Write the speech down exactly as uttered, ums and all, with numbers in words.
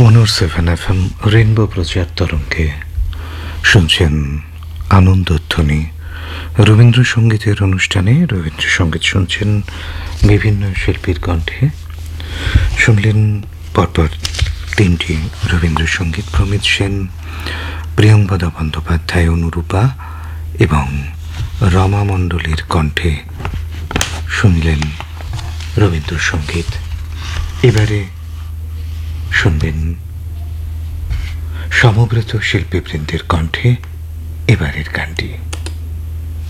মনোর seven F M rainbow প্রচার তরঙ্গে শুনছেন আনন্দধ্বনি রবীন্দ্রসঙ্গীতের অনুষ্ঠানে। রবীন্দ্রসঙ্গীত শুনছেন বিভিন্ন শিল্পীর কণ্ঠে। শুনলেন পরপর তিনটি রবীন্দ্রসঙ্গীত, প্রমিত সেন, প্রিয়ংবদা বন্দ্যোপাধ্যায়, অনুরূপা এবং রমা মণ্ডলীর কণ্ঠে শুনলেন রবীন্দ্রসঙ্গীত। এবারে শুনবেন সমব্রত শিল্পীবৃন্দের কণ্ঠে এবারের গানটি।